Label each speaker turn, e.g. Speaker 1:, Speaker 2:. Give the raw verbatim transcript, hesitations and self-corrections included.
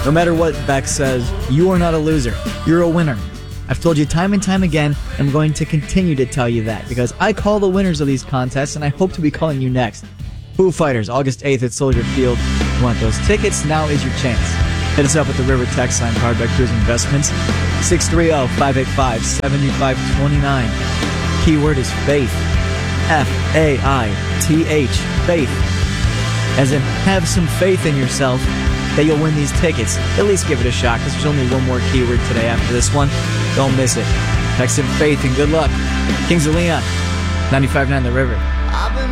Speaker 1: No matter what Beck says, you are not a loser. You're a winner. I've told you time and time again, and I'm going to continue to tell you that, because I call the winners of these contests, and I hope to be calling you next. Foo Fighters, August eighth at Soldier Field. You want those tickets? Now is your chance. Hit us up at the River text line powered by Cruise Investments, six three zero, five eight five, seven five two nine. Keyword is faith. F A I T H, faith. As in, have some faith in yourself that you'll win these tickets. At least give it a shot, because there's only one more keyword today after this one. Don't miss it. Text in faith and good luck. Kings of Leon, ninety-five point nine The River.